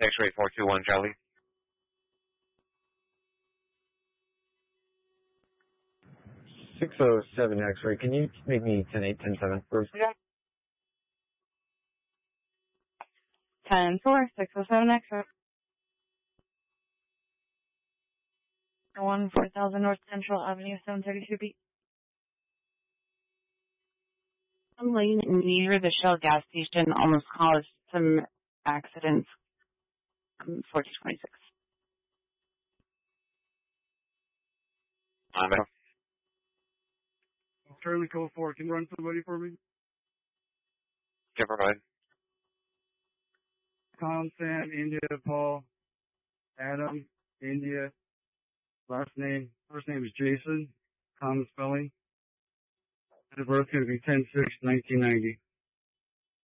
X-ray 421 Charlie. 607 X-ray. Can you make me 10-8, 10-7 first? Yeah. 10-4, 607 X-ray. 4000 North Central Avenue, 732 B. Some lane near the Shell gas station almost caused some accidents. 1426. Charlie Code 4, can you run somebody for me? Can provide. Tom, Sam, India, Paul, Adam, India, first name is Jason, common spelling. The birth going to be 10-6-1990.